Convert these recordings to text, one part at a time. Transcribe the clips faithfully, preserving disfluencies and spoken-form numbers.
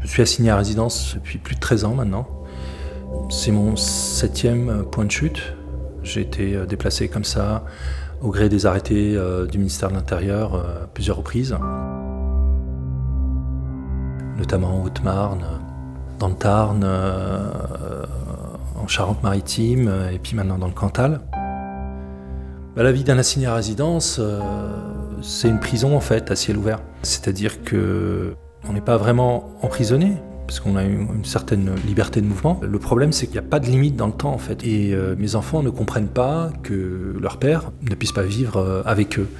Je suis assigné à résidence depuis plus de treize ans maintenant. C'est mon septième point de chute. J'ai été déplacé comme ça au gré des arrêtés du ministère de l'Intérieur à plusieurs reprises, notamment en Haute-Marne, dans le Tarn, en Charente-Maritime et puis maintenant dans le Cantal. Bah, la vie d'un assigné à résidence, euh, c'est une prison en fait, à ciel ouvert. C'est-à-dire qu'on n'est pas vraiment emprisonné, parce qu'on a une, une certaine liberté de mouvement. Le problème, c'est qu'il n'y a pas de limite dans le temps en fait. Et euh, mes enfants ne comprennent pas que leur père ne puisse pas vivre euh, avec eux.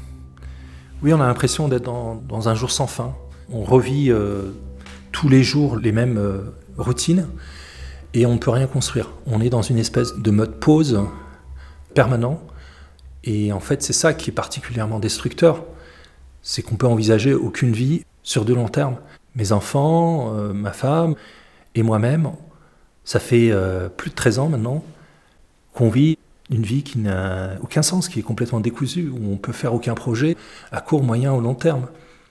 Oui, on a l'impression d'être dans, dans un jour sans fin. On revit euh, tous les jours les mêmes euh, routines et on ne peut rien construire. On est dans une espèce de mode pause permanent. Et en fait, c'est ça qui est particulièrement destructeur. C'est qu'on peut envisager aucune vie sur de long terme. Mes enfants, euh, ma femme et moi-même, ça fait euh, plus de treize ans maintenant qu'on vit une vie qui n'a aucun sens, qui est complètement décousue, où on ne peut faire aucun projet à court, moyen ou long terme.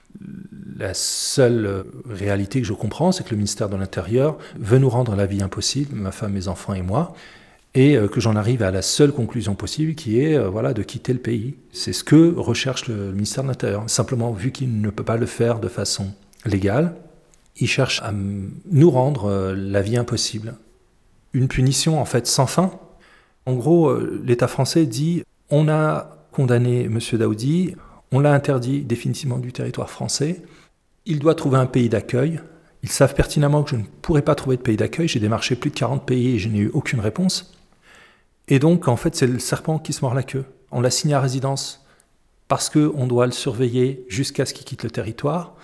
La seule réalité que je comprends, c'est que le ministère de l'Intérieur veut nous rendre la vie impossible, ma femme, mes enfants et moi, et que j'en arrive à la seule conclusion possible qui est euh, voilà, de quitter le pays. C'est ce que recherche le, le ministère de l'Intérieur. Simplement, vu qu'il ne peut pas le faire de façon légale, il cherche à m- nous rendre euh, la vie impossible. Une punition en fait sans fin. En gros, euh, l'État français dit « on a condamné M. Daoudi, on l'a interdit définitivement du territoire français, il doit trouver un pays d'accueil ». Ils savent pertinemment que je ne pourrai pas trouver de pays d'accueil, j'ai démarché plus de quarante pays et je n'ai eu aucune réponse. Et donc, en fait, c'est le serpent qui se mord la queue. On l'a signé à résidence parce qu'on doit le surveiller jusqu'à ce qu'il quitte le territoire.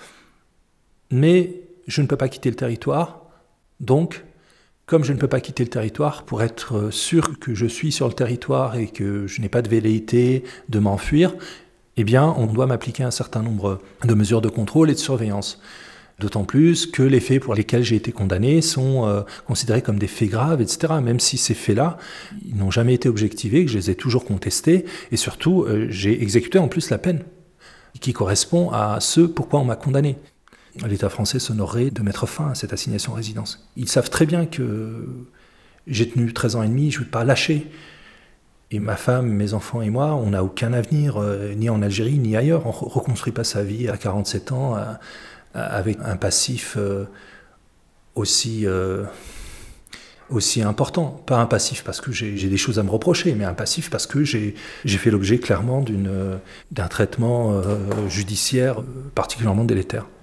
Mais je ne peux pas quitter le territoire. Donc, comme je ne peux pas quitter le territoire, pour être sûr que je suis sur le territoire et que je n'ai pas de velléité de m'enfuir, eh bien, on doit m'appliquer un certain nombre de mesures de contrôle et de surveillance. D'autant plus que les faits pour lesquels j'ai été condamné sont euh, considérés comme des faits graves, et cetera. Même si ces faits-là, ils n'ont jamais été objectivés, que je les ai toujours contestés. Et surtout, euh, j'ai exécuté en plus la peine, qui correspond à ce pourquoi on m'a condamné. L'État français s'honorerait de mettre fin à cette assignation à résidence. Ils savent très bien que j'ai tenu treize ans et demi, je ne vais pas lâcher. Et ma femme, mes enfants et moi, on n'a aucun avenir, euh, ni en Algérie, ni ailleurs. On ne reconstruit pas sa vie à quarante-sept ans, à, avec un passif euh, aussi, euh, aussi important. Pas un passif parce que j'ai, j'ai des choses à me reprocher, mais un passif parce que j'ai, j'ai fait l'objet clairement d'une, d'un traitement euh, judiciaire particulièrement délétère.